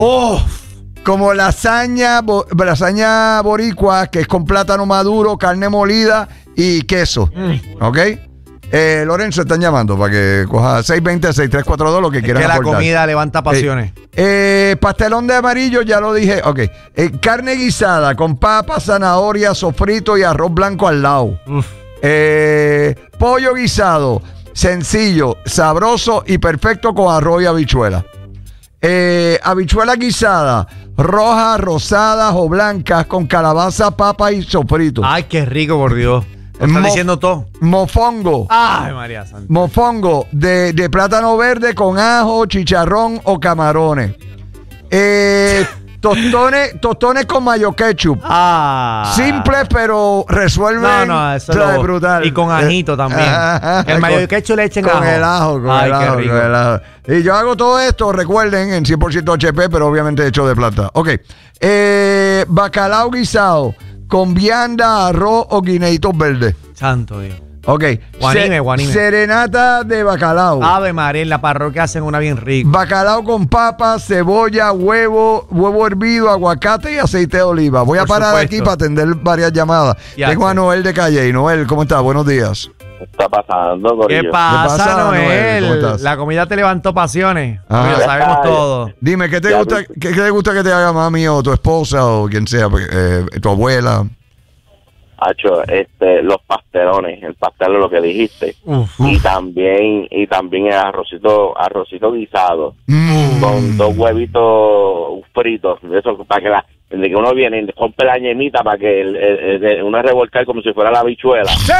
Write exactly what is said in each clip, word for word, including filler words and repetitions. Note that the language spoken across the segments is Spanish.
¡Oh! Como lasaña, bo, lasaña boricua, que es con plátano maduro, carne molida y queso. Mm. ¿Ok? Eh, Lorenzo, están llamando para que coja seis veinte, seis tres cuatro dos, lo que es quieran que la aportar. comida levanta pasiones. Eh, eh, pastelón de amarillo, ya lo dije. Ok. Eh, carne guisada con papa, zanahoria, sofrito y arroz blanco al lado. Eh, pollo guisado, sencillo, sabroso y perfecto con arroz y habichuela. Eh, habichuela guisada, rojas, rosadas o blancas con calabaza, papa y sofrito. Ay, qué rico, por Dios. Lo están Mo- diciendo todo. Mofongo. Ay, María Santa. Mofongo de, de plátano verde con ajo, chicharrón o camarones. Eh, tostones, tostones con mayo ketchup. Ah. Simple, pero resuelven. No, no, eso ¿sabes? lo, Brutal. Y con ajito también. El mayo ketchup le echen con ajo. el ajo, con Ay, el qué ajo, rico. con el ajo. Y yo hago todo esto, recuerden, en cien por ciento H P, pero obviamente hecho de plata. Ok. Eh, bacalao guisado con vianda, arroz o guineitos verdes. Santo Dios. Ok. Guanime, Se- guanime. Serenata de bacalao. Ave María, en la parroquia hacen una bien rica. Bacalao con papas, cebolla, huevo, huevo hervido, aguacate y aceite de oliva. Voy a Por parar supuesto. aquí para atender varias llamadas. Ya Tengo a sé. Noel de Calle. Y Noel, ¿cómo estás? Buenos días. ¿Qué está pasando, ¿Qué Corillo? pasa, pasa, Noel? Noel? ¿Cómo estás? La comida te levantó pasiones. Ajá. Lo sabemos Ay. todo. Dime, ¿qué te Ya gusta, viste. qué, qué te gusta que te haga mami o tu esposa o quien sea, eh, tu abuela? Hacho, este, los pastelones, el pastel es lo que dijiste. Uf. Y también, y también el arrocito, arrocito guisado, Mm. con dos huevitos fritos, eso para que la, de que uno viene y compre la ñemita para que el, el- el- uno revolcar como si fuera la habichuela. ¡Sí!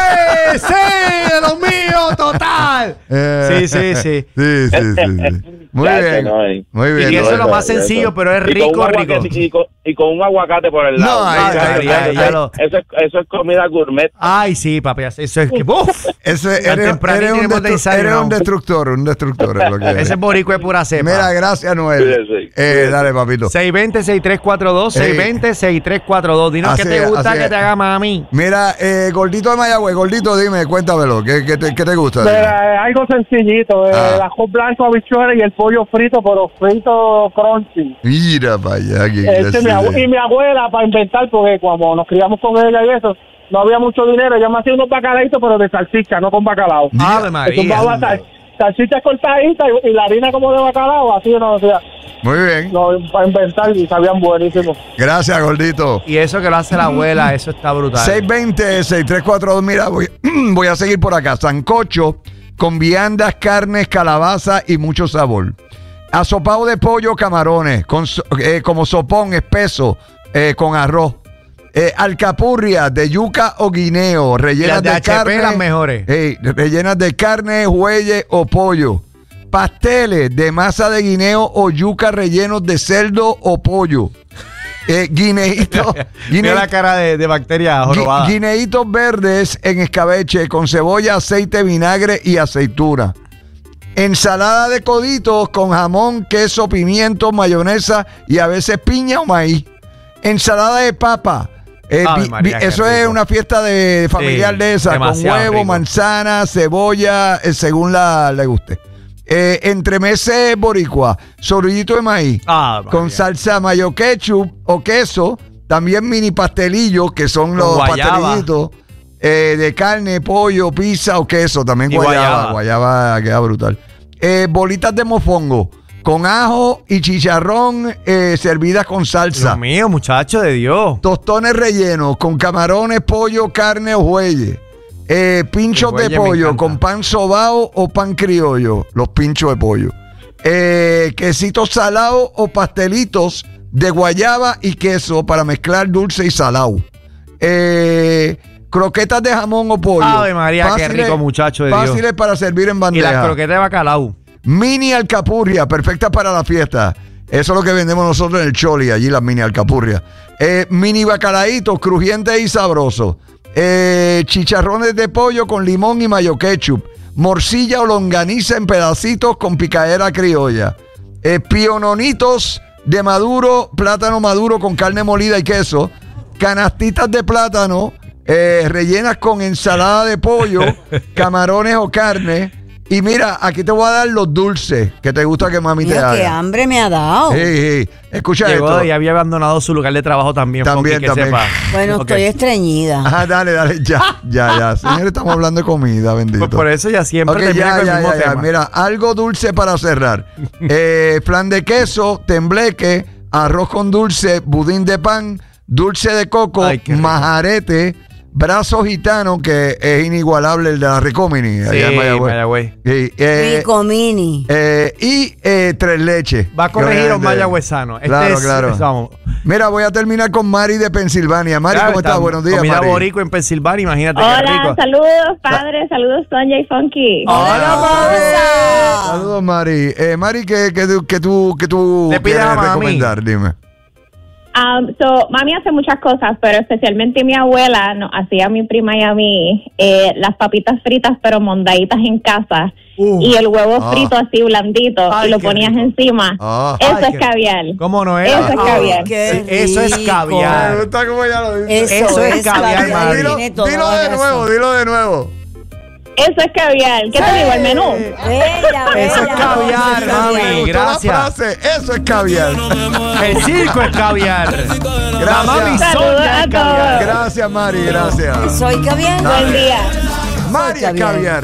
¡Sí! ¡De los míos! ¡Total! Eh, Sí, sí, sí. Sí, sí, sí, sí. Muy Ya, bien. no, eh. Muy Y bien. que eso es lo Noel. más sencillo, pero es Y con rico, un rico. aguacate- Y con, y con un aguacate por el No, lado. ay, Eso- ay, eso- ay, ya lo- eso, es, eso es comida gourmet. Ay, sí, papi. Eso es que... ¡Uf! Ese, Tan eres, tempranito eres un hemos destru- desayunado. eres un destructor, un destructor es lo que eres. Ese es boricua de pura cepa. Mira, gracias, Noel. Sí, sí. Eh, dale, papito. seis veinte, sesenta y tres cuarenta y dos, Ey. seis veinte, sesenta y tres cuarenta y dos. Dinos Así qué te es, gusta así que es. te haga mami. Mira, eh, gordito de Mayagüez, gordito, dime, cuéntamelo, ¿qué, qué, te, qué te gusta? Mira, eh, algo sencillito, eh, Ah. el ajo blanco, habichuela y el pollo frito, pero frito crunchy. Mira para allá, qué Este, clase mi abue- de- y mi abuela, para inventar, porque cuando nos criamos con ella y eso, no había mucho dinero, ella me hacía unos bacalaitos, pero de salchicha, no con bacalao. Ave Es María. un sal, salchichas cortaditas y, y la harina como de bacalao, así no, o sea, Muy bien, no, para inventar y sabían buenísimos. gracias, gordito. Y eso que lo hace la abuela, eso está brutal. seis veinte, sesenta y tres cuarenta y dos, mira, voy, voy a seguir por acá. Sancocho con viandas, carnes, calabaza y mucho sabor. Asopado de pollo, camarones, con, so- eh, como sopón espeso, eh, con arroz. Eh, alcapurria de yuca o guineo, rellenas Las de de, H P carne. las mejores. Ey, rellenas de carne, jueyes o pollo. Pasteles de masa de guineo o yuca rellenos de cerdo o pollo. Eh, guineitos, Mira la cara de, de bacteria jorobada. Gui- guineitos verdes en escabeche con cebolla, aceite, vinagre y aceituna. Ensalada de coditos con jamón, queso, pimiento, mayonesa y a veces piña o maíz. Ensalada de papa. Eh, Ave vi- María, vi- qué eso es rico. una fiesta de familiar Sí, de esa, con demasiado huevo, rico. manzana, cebolla, eh, según la le guste. Eh, entremeses boricua, sorillito de maíz, Ah, con María. salsa mayo ketchup o queso, también mini pastelillos, que son Con los guayaba. pastelillitos eh, de carne, pollo, pizza o queso, también Y guayaba, guayaba. guayaba queda brutal. Eh, bolitas de mofongo, con ajo y chicharrón eh, servidas con salsa. Dios mío, muchacho de Dios. Tostones rellenos con camarones, pollo, carne o jueyes. Eh, pinchos El de jueye me pollo encanta. con pan sobao o pan criollo. Los pinchos de pollo. Eh, quesitos salados o pastelitos de guayaba y queso para mezclar dulce y salado. Eh, croquetas de jamón o pollo. Ave María, qué rico, muchacho de Dios. Fáciles para servir en Y bandeja. las croquetas de bacalao. Mini alcapurria, perfecta para la fiesta. Eso es lo que vendemos nosotros en el Choli, allí las mini alcapurrias. Eh, mini bacalaitos, crujientes y sabrosos. Eh, chicharrones de pollo con limón y mayo ketchup. Morcilla o longaniza en pedacitos con picadera criolla. Eh, piononitos de maduro, plátano maduro con carne molida y queso. Canastitas de plátano eh, rellenas con ensalada de pollo, camarones o carne. Y mira, aquí te voy a dar los dulces que te gusta que mami te Mira, haga. qué hambre me ha dado. Hey, hey. Escucha Llegó esto. y había abandonado su lugar de trabajo también. También, Funky, que también. sepa. Bueno, Ok. estoy estreñida. Ajá, dale, dale, ya, ya, ya. Señores, estamos hablando de comida, bendito. Pues por eso ya siempre Ok, termina ya, con ya, el mismo ya, ya. tema. Mira, algo dulce para cerrar. eh, flan de queso, tembleque, arroz con dulce, budín de pan, dulce de coco, Ay, qué rico. majarete, brazo gitano, que es inigualable, el de la Ricomini, Sí, allá en Mayagüez. Mayagüez. Sí, eh, Rico mini. eh, y eh, tres leches. Va a corregir a un Obviamente. mayagüezano. Este Claro, es- claro. es- vamos. Mira, voy a terminar con Mari de Pensilvania. Mari, Ya ¿cómo estás? está, Buenos días, Comida Mari. boricua en Pensilvania, imagínate qué Hola, rico. saludos padres, saludos Sonia y Funky. Hola, Mari. Saludos, Mari. Eh, Mari, ¿qué, qué, tú- qué tú, qué tú Le pide quieres a mami. recomendar? Dime. Um, so, mami hace muchas cosas, pero especialmente mi abuela nos hacía a mi prima y a mí eh, las papitas fritas, pero mondaditas en casa. Uh. Y el huevo Ah. frito así blandito Ay, y lo qué ponías rico. encima. Ah. Eso Ay, es qué- caviar. ¿Cómo no es? Eso es Ay, caviar. Qué Eso es rico. caviar. Me gusta cómo ella lo dice. Eso, Eso es es caviar, caviar. Mari. Dilo, Tiene toda dilo la de razón. nuevo, dilo de nuevo. Eso es caviar. ¿Qué te digo? El menú. Bella, bella. Eso es caviar, Eso es mami. Me gustó gracias. la frase. Eso es caviar. El circo es caviar. La mami Gracias. Saludos Sonia a es caviar. todos. Gracias, Mari. Gracias. Soy caviar. Buen día. Mari es caviar. caviar.